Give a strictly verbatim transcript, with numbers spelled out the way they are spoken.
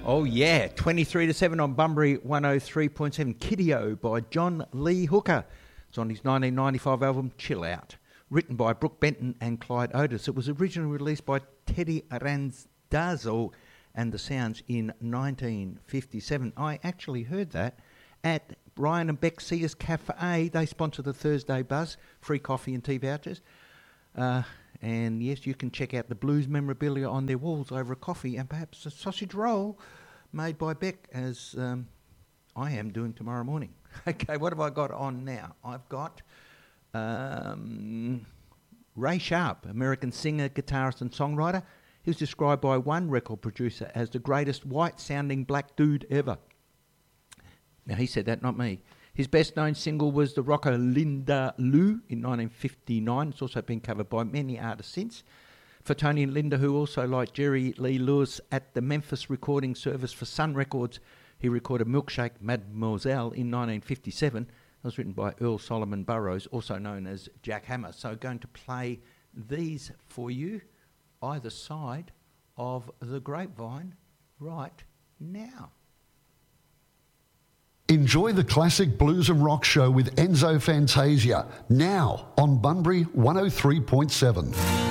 Oh, yeah. twenty-three to seven on Bunbury one oh three point seven. Kiddio by John Lee Hooker. It's on his nineteen ninety-five album Chill Out. Written by Brooke Benton and Clyde Otis. It was originally released by Teddy Randazzo and the Sounds in nineteen fifty-seven. I actually heard that at Brian and Beck Sears Cafe. They sponsor the Thursday Buzz. Free coffee and tea vouchers. Uh, and yes, you can check out the blues memorabilia on their walls over a coffee and perhaps a sausage roll made by Beck, as um, I am doing tomorrow morning. Okay, what have I got on now? I've got um, Ray Sharp, American singer, guitarist and songwriter. He was described by one record producer as the greatest white-sounding black dude ever. Now, he said that, not me. His best-known single was the rocker Linda Lou in nineteen fifty-nine. It's also been covered by many artists since. For Tony and Linda, who also like Jerry Lee Lewis at the Memphis recording service for Sun Records, he recorded Milkshake Mademoiselle in nineteen fifty-seven. It was written by Earl Solomon Burroughs, also known as Jack Hammer. So going to play these for you, either side of the grapevine right now. Enjoy the classic blues and rock show with Enzo Fantasia, now on Bunbury one oh three point seven.